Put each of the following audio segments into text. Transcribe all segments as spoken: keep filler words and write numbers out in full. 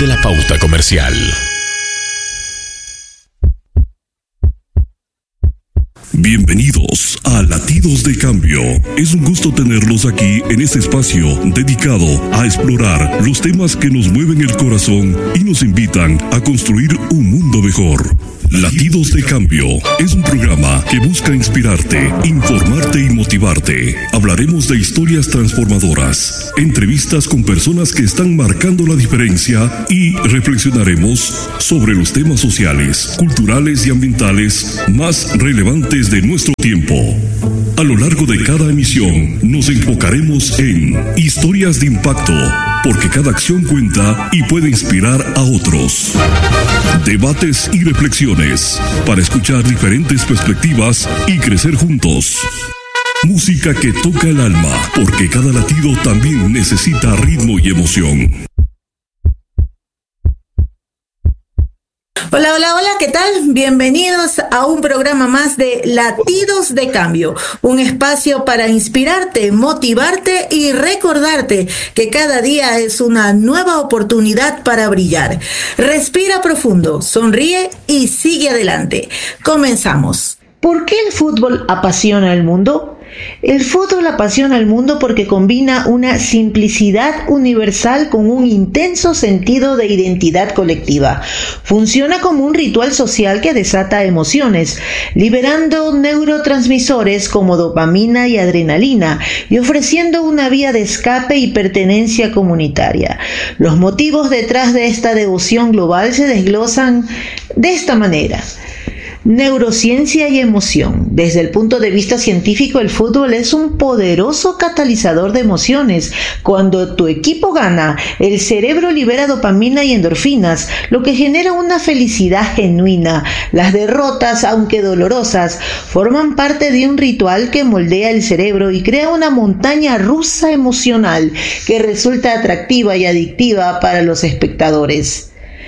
de la pauta comercial. Bienvenidos a Latidos de Cambio. Es un gusto tenerlos aquí en este espacio dedicado a explorar los temas que nos mueven el corazón y nos invitan a construir un mundo mejor. Latidos de Cambio es un programa que busca inspirarte, informarte y motivarte. Hablaremos de historias transformadoras, entrevistas con personas que están marcando la diferencia y reflexionaremos sobre los temas sociales, culturales y ambientales más relevantes de nuestro tiempo. A lo largo de cada emisión nos enfocaremos en historias de impacto, porque cada acción cuenta y puede inspirar a otros. Debates y reflexiones para escuchar diferentes perspectivas y crecer juntos. Música que toca el alma, porque cada latido también necesita ritmo y emoción. Hola, hola, hola, ¿qué tal? Bienvenidos a un programa más de Latidos de Cambio, un espacio para inspirarte, motivarte y recordarte que cada día es una nueva oportunidad para brillar. Respira profundo, sonríe y sigue adelante. Comenzamos. ¿Por qué el fútbol apasiona al mundo? El fútbol apasiona al mundo porque combina una simplicidad universal con un intenso sentido de identidad colectiva. Funciona como un ritual social que desata emociones, liberando neurotransmisores como dopamina y adrenalina y ofreciendo una vía de escape y pertenencia comunitaria. Los motivos detrás de esta devoción global se desglosan de esta manera. Neurociencia y emoción. Desde el punto de vista científico, el fútbol es un poderoso catalizador de emociones. Cuando tu equipo gana, el cerebro libera dopamina y endorfinas, lo que genera una felicidad genuina. Las derrotas, aunque dolorosas, forman parte de un ritual que moldea el cerebro y crea una montaña rusa emocional que resulta atractiva y adictiva para los espectadores.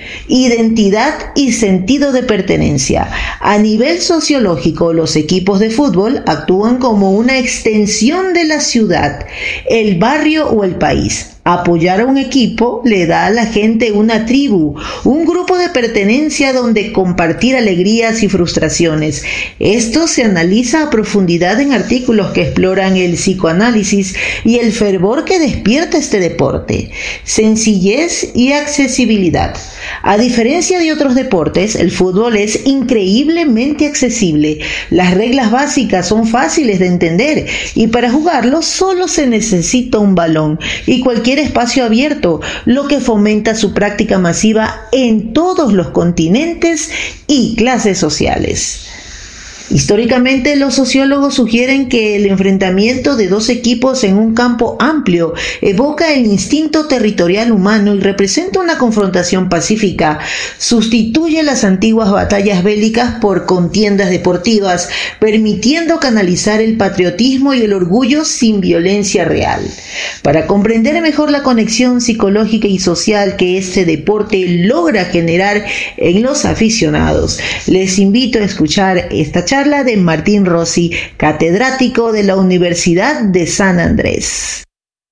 Identidad y sentido de pertenencia. A nivel sociológico, los equipos de fútbol actúan como una extensión de la ciudad, el barrio o el país. Apoyar a un equipo le da a la gente una tribu, un grupo de pertenencia donde compartir alegrías y frustraciones. Esto se analiza a profundidad en artículos que exploran el psicoanálisis y el fervor que despierta este deporte. Sencillez y accesibilidad. A diferencia de otros deportes, el fútbol es increíblemente accesible. Las reglas básicas son fáciles de entender y para jugarlo solo se necesita un balón y cualquier espacio abierto, lo que fomenta su práctica masiva en todos los continentes y clases sociales. Históricamente, los sociólogos sugieren que el enfrentamiento de dos equipos en un campo amplio evoca el instinto territorial humano y representa una confrontación pacífica. Sustituye las antiguas batallas bélicas por contiendas deportivas, permitiendo canalizar el patriotismo y el orgullo sin violencia real. Para comprender mejor la conexión psicológica y social que este deporte logra generar en los aficionados, les invito a escuchar esta charla charla de Martín Rossi, catedrático de la Universidad de San Andrés.